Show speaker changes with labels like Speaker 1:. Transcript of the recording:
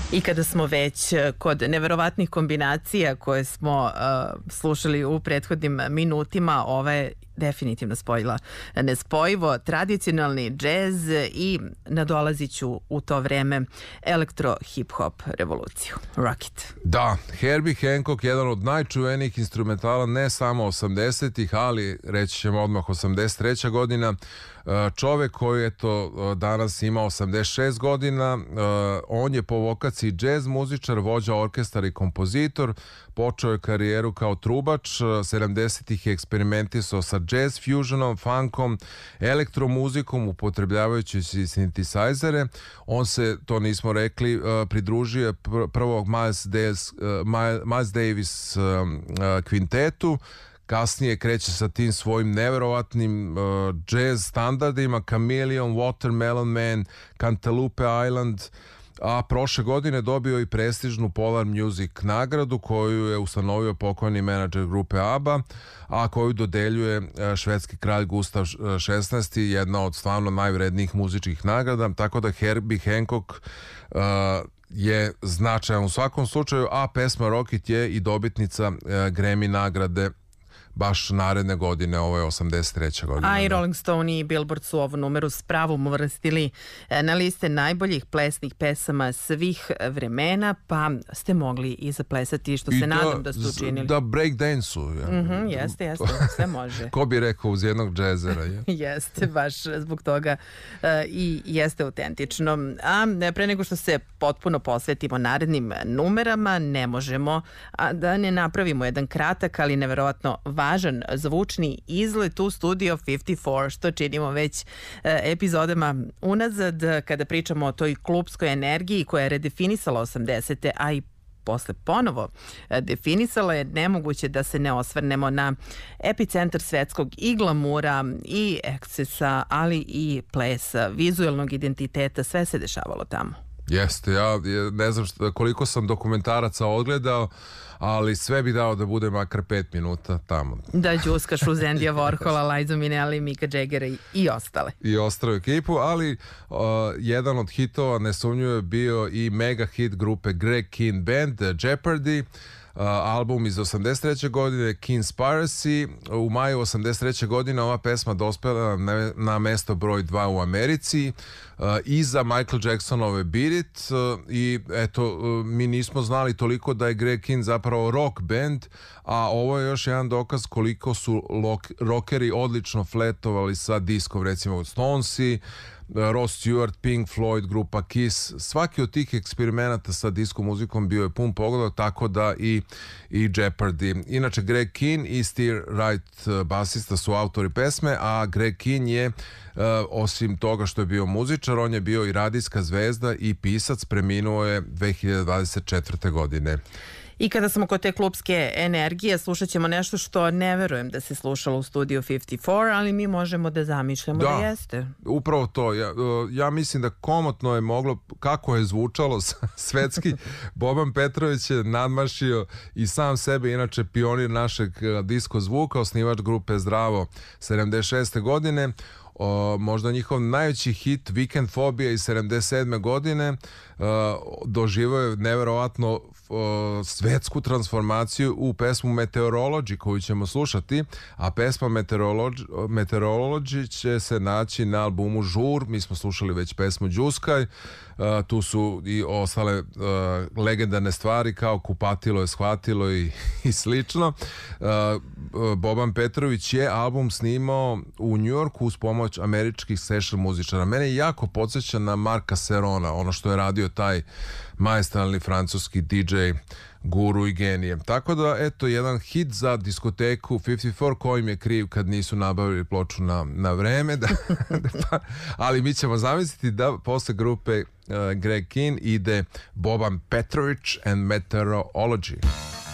Speaker 1: I kada smo već kod neverovatnih kombinacija koje smo slušali u prethodnim minutima, ova je definitivno spojila nespojivo, tradicionalni džez i nadolazit ću u to vreme elektro-hip-hop revoluciju. Rock it.
Speaker 2: Da, Herbie Hancock, jedan od najčuvenijih instrumentala ne samo 80-ih, ali reći ćemo odmah 83. godina. Čovek koji je to danas ima 86 godina, on je po vokaciji džez muzičar, vođa orkestar i kompozitor. Počeo je karijeru kao trubač, 70-ih je eksperimentisao sa jazz fusionom, funkom, elektromuzikom, upotrebljavajući sintisajzere. On se, to nismo rekli, pridružio prvog Miles Davis kvintetu. Kasnije kreće sa tim svojim neverovatnim jazz standardima, Chameleon, Watermelon Man, Cantaloupe Island, a prošle godine dobio i prestižnu Polar Music nagradu koju je ustanovio pokojni menadžer grupe ABBA, a koju dodeljuje švedski kralj Gustav XVI, jedna od stvarno najvrednijih muzičkih nagrada, tako da Herbie Hancock je značajan u svakom slučaju, a pesma Rock It je i dobitnica Grammy nagrade baš naredne godine, ovo je 83. godina.
Speaker 1: A i Rolling Stone i Billboard su ovu numeru s pravom uvrstili na liste najboljih plesnih pesama svih vremena, pa ste mogli i zaplesati, što se nadam da ste učinili.
Speaker 2: Da breakdance-u.
Speaker 1: Jeste, sve može.
Speaker 2: Ko bi rekao uz jednog džezera.
Speaker 1: Jeste, baš zbog toga i jeste autentično. A pre nego što se potpuno posvetimo narednim numerama, ne možemo da ne napravimo jedan kratak, ali neverovatno važan zvučni izlet u Studio 54, što činimo već epizodama unazad, kada pričamo o toj klubskoj energiji koja je redefinisala 80-te, a i posle ponovo definisala je. Nemoguće da se ne osvrnemo na epicentar svetskog i glamura i ekscesa, ali i plesa, vizuelnog identiteta, sve se dešavalo tamo.
Speaker 2: Jeste, ja ne znam koliko sam dokumentaraca odgledao, ali sve bi dao da bude makar 5 minuta tamo.
Speaker 1: Da džuskaš uz Andyja Warhola, Liza Minnelli, Micka Jaggera i ostale.
Speaker 2: I ostalu ekipu, ali jedan od hitova nesumnjivo je bio i mega hit grupe Greg Kihn Band, Jeopardy, album iz 83. godine, Keenspiracy. U maju 83. godine ova pesma dospela na mesto broj 2 u Americi, iza Michael Jacksonove Beat It, i eto, mi nismo znali toliko da je Greg Kihn zapravo rock band, a ovo je još jedan dokaz koliko su rockeri odlično fletovali sa diskom, recimo Stonesi, Ross Stewart, Pink Floyd, grupa Kiss. Svaki od tih eksperimenata sa disco muzikom bio je pun pogleda, tako da i Jeopardy. Inače, Greg Kihn i Steve Wright, basista, su autori pesme, a Greg Kihn je, osim toga što je bio muzičar, on je bio i radijska zvezda i pisac, preminuo je 2024. godine.
Speaker 1: I kada smo kod te klubske energije, slušat ćemo nešto što ne verujem da se slušalo u Studio 54, ali mi možemo da zamišljamo da jeste.
Speaker 2: Upravo to. Ja mislim da komotno je moglo, kako je zvučalo svetski. Boban Petrović je nadmašio i sam sebe, inače pionir našeg disko zvuka, osnivač grupe Zdravo 76. godine. Možda njihov najveći hit Weekend Phobia iz 77. godine doživio je neverovatno svetsku transformaciju u pesmu Meteorology koju ćemo slušati, a pesma Meteorology će se naći na albumu Žur. Mi smo slušali već pesmu Đuskaj, tu su i ostale legendarne stvari kao Kupatilo je shvatilo i slično. Boban Petrović je album snimao u New Yorku uz pomoć američkih session muzičara. Mene jako podsjeća na Marka Serona, ono što je radio taj maestralni francuski DJ, guru i genije. Tako da, eto, jedan hit za diskoteku 54, kojim je kriv kad nisu nabavili ploču na vreme. Ali mi ćemo zamisliti da posle grupe Greg Kihn ide Boban Petrović and Meteorology.